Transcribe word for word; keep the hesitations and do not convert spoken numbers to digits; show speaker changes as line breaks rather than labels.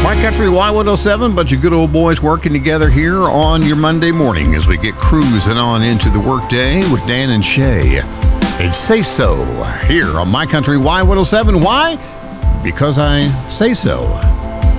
My Country Y one oh seven, bunch of good old boys working together here on your Monday morning as we get cruising on into the workday with Dan and Shay. It's Say So here on My Country Y one oh seven. Why? Because I say so.